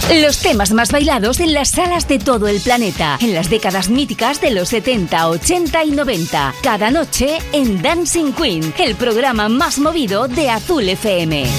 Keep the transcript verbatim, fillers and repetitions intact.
Los temas más bailados en las salas de todo el planeta, en las décadas míticas de los setenta, ochenta y noventa. Cada noche en Dancing Queen, el programa más movido de Azul F M.